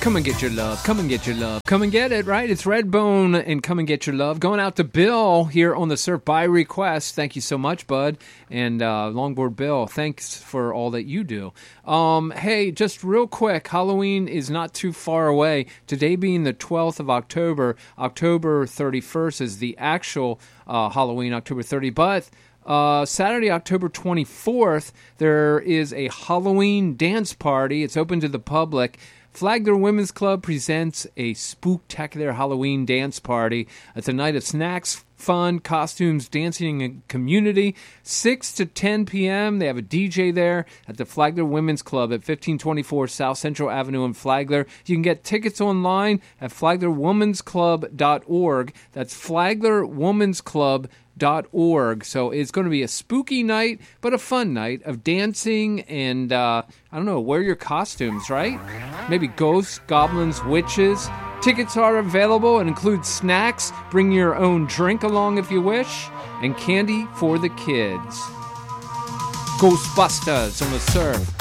Come and get your love. Come and get your love. Come and get it, right? It's Redbone and Come and Get Your Love. Going out to Bill here on the Surf by request. Thank you so much, bud. And Longboard Bill, thanks for all that you do. Hey, just real quick, Halloween is not too far away. Today being the 12th of October, October 31st is the actual Halloween, October 30th. But Saturday, October 24th, there is a Halloween dance party. It's open to the public. Flagler Women's Club presents a spooktacular Halloween dance party. It's a night of snacks, fun, costumes, dancing, and community. 6 to 10 p.m. They have a DJ there at the Flagler Women's Club at 1524 South Central Avenue in Flagler. You can get tickets online at flaglerwomansclub.org. That's flaglerwomansclub.org. So it's going to be a spooky night, but a fun night of dancing and, I don't know, wear your costumes, right? Maybe ghosts, goblins, witches. Tickets are available and include snacks. Bring your own drink along if you wish, and candy for the kids. Ghostbusters on the Surf.